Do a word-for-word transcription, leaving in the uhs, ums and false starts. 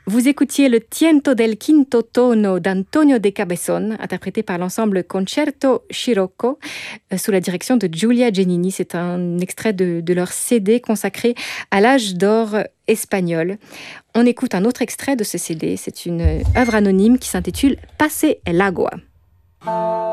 Vous écoutiez le Tiento del Quinto Tono d'Antonio de Cabezón, interprété par l'ensemble Concerto Scirocco, euh, sous la direction de Giulia Giannini. C'est un extrait de, de leur C D consacré à l'âge d'or espagnol. On écoute un autre extrait de ce C D. C'est une œuvre anonyme qui s'intitule Pase el agua.